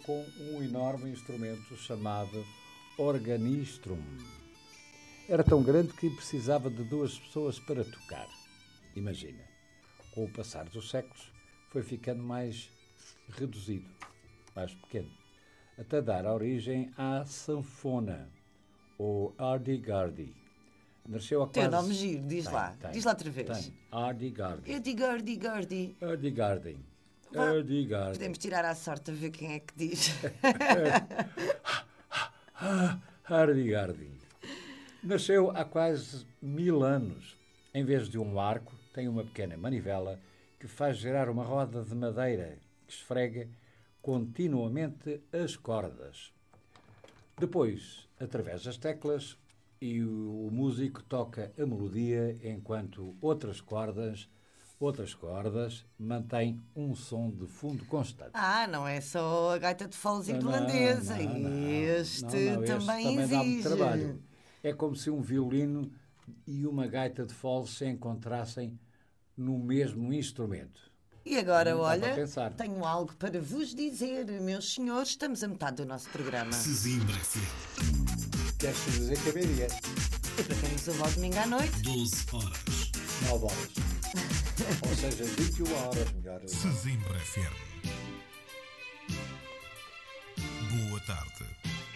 com um enorme instrumento chamado organistrum. Era tão grande que precisava de 2 pessoas para tocar. Imagina, com o passar dos séculos foi ficando mais reduzido, mais pequeno, até dar origem à sanfona, ou hurdy-gurdy. Nasceu a quase... Teu nome giro, diz lá. Diz lá outra vez. Hurdy-gurdy. Hurdy-gurdy. Hurdy-gurdy. Vá, Hurdy-gurdy. podemos tirar à sorte a ver quem é que diz. Hurdy-gurdy. Nasceu há quase 1000 anos. Em vez de um arco, tem uma pequena manivela que faz girar uma roda de madeira que esfrega continuamente as cordas. Depois, através das teclas, e o músico toca a melodia enquanto outras cordas mantêm um som de fundo constante. Não é só a gaita de foles irlandesa. Este também dá muito exige. trabalho. É como se um violino e uma gaita de foles se encontrassem no mesmo instrumento. E agora, Não dá olha, para pensar. tenho algo para vos dizer, meus senhores. Estamos a metade do nosso programa. Sesimbra FM. Queres dizer que é meia-dia? E para quem nos ouve ao domingo à noite, 12 horas. 9 horas. Ou seja, 21 horas melhor. Sesimbra FM. Boa tarde.